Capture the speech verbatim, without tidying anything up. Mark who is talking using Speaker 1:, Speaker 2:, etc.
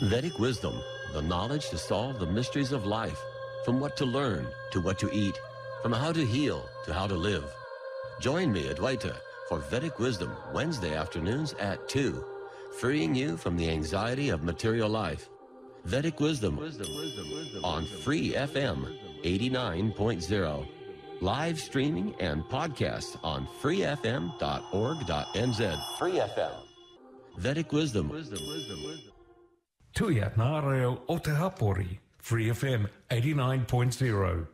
Speaker 1: Vedic wisdom, the knowledge to solve the mysteries of life, from what to learn to what to eat, from how to heal to how to live. Join me, Advaita, for Vedic Wisdom Wednesday afternoons at two, freeing you from the anxiety of material life. Vedic Wisdom, wisdom, wisdom, wisdom on Free F M eighty-nine point zero. Live streaming and podcast on free f m dot org dot n z. Free F M. Vedic Wisdom. Wisdom, wisdom, wisdom.
Speaker 2: Tuyat Nareo o te hapori, Free F M eighty-nine point zero.